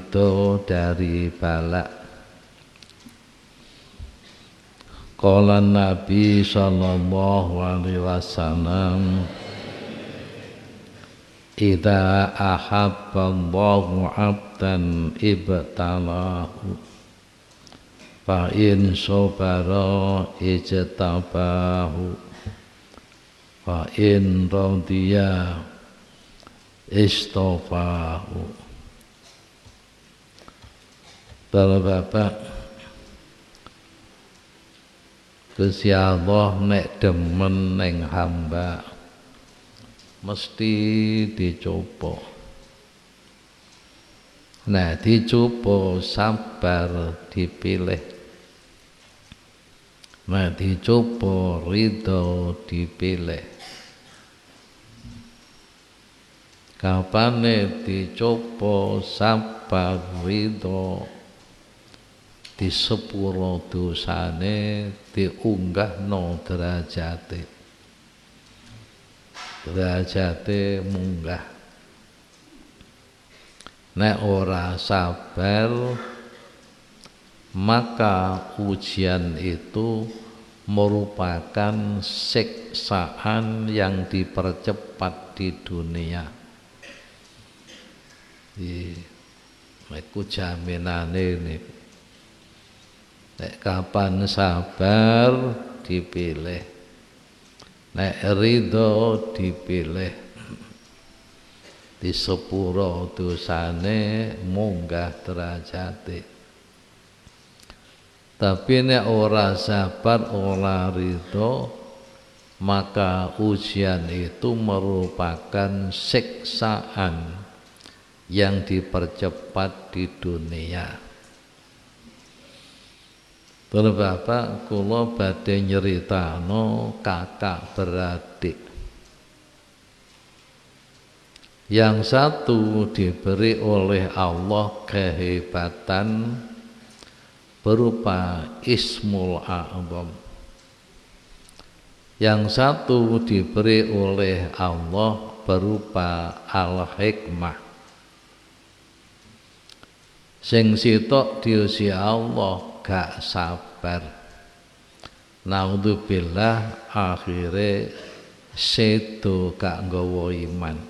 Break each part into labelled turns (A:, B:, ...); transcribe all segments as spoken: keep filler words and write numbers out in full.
A: ridho dari bala. Qala Nabi sallallahu alaihi wasallam, idza ahabballahu 'abdan ibtalahu fa in sabara ijtabahu fa in radiya istafahu. Bapak-bapak, Gusti Allah nek demen ning hamba mesti dicoba. Nah, dicoba sabar dipilih. Nah, dicoba ridho dipilih. Kapane dicoba sabar ridho, di sepuro dosane diunggahno derajate. Derajate munggah. Nek ora sabar, maka ujian itu merupakan siksaan yang dipercepat di dunia. Di meku jaminane niku. Nek kapan sabar dipilih, nek ridho dipilih, di sepuro dosane munggah derajate. Tapi nek ora sabar ora ridho, maka ujian itu merupakan siksaan yang dipercepat di dunia. Terus Bapak, kula badhe nyeritano kakak beradik. Yang satu diberi oleh Allah kehebatan berupa Ismul A'zam. Yang satu diberi oleh Allah berupa Al-Hikmah. Sing sitok diusi Allah gak sabar, naudzubillah, akhire sedo gak nggawa iman.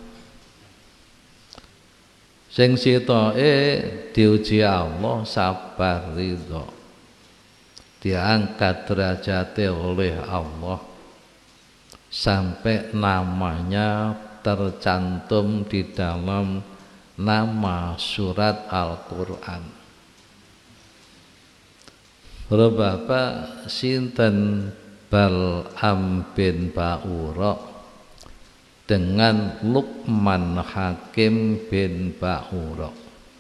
A: Sing sitoke diuji Allah sabar ridho, diangkat derajate oleh Allah sampai namanya tercantum di dalam nama surat Al-Quran. Bapak sinten Bal'am bin Ba'ura dengan Luqman Hakim bin Ba'ura.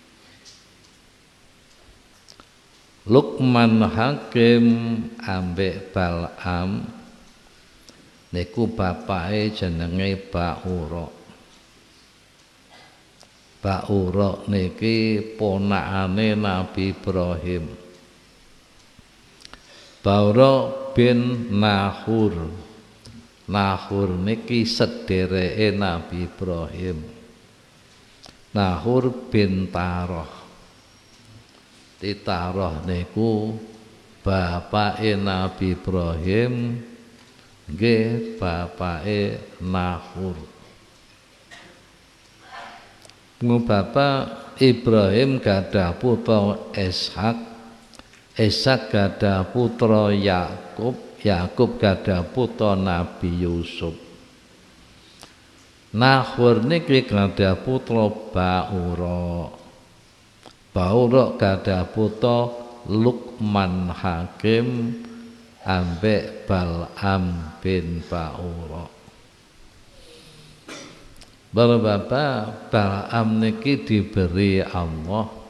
A: Luqman Hakim ambek Bal'am niku bapake jenenge Ba'ura. Ba'ura niki ponakane Nabi Ibrahim. Ba'ura bin Nahur. Nahur niki sedereke Nabi Ibrahim. Nahur bin Taroh. Taroh niku bapake Nabi Ibrahim, nggih bapake Nahur. Bapak Ibrahim gadah putra Ishak. Ishak gadah putra Yakub, Yakub gadah putra Nabi Yusuf. Nahur niki gadah putra Ba'ura. Ba'ura gadah putra Luqman Hakim ambek Bal'am bin Ba'ura. Bapak Bal'am niki diberi Allah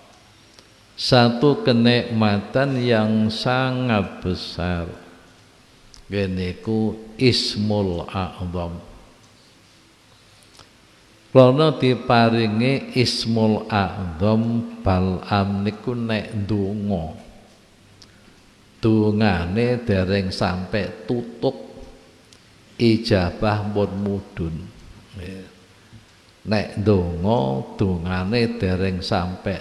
A: satu kenikmatan yang sangat besar, geniku Ismul A'zam. Karena diparingi Ismul A'zam, Bal'am niku nek ndonga, dungane dereng sampai tutup, ijabah pun mudhun. Nek ndonga dungane dereng sampai